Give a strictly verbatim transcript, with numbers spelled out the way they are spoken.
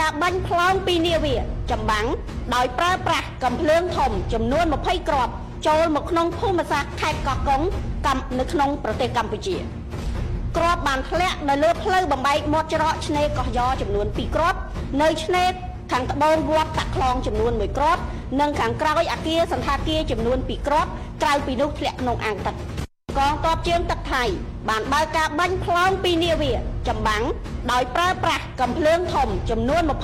ការបាញ់ផ្លោងពីនាវាចម្បាំងដោយប្រើប្រាស់កំភ្លើងធំចំនួនยี่สิบគ្រាប់ចូលមកក្នុងភូមិសាស្ត្រខេត្តកោះកុងកម្មនៅក្នុងប្រទេសកម្ពុជាគ្រាប់បានធ្លាក់នៅលើផ្លូវបំបែកមាត់ច្រកឆ្នេរកោះយ៉ចំនួនពីរគ្រាប់នៅឆ្នេរខាងត្បូងវត្តតាក់ខ្លងចំនួនមួយគ្រាប់និងខាងក្រោយអគារសន្តាគារចំនួនពីរគ្រាប់ក្រៅពីនោះធ្លាក់ក្នុងអាងទឹកកងទ័ពជើងទឹកថៃបានបើកការបាញ់ផ្លោងពីនាវាចម្បាំងដោយប្រើប្រាស់កំភ្លើងធំចំនួន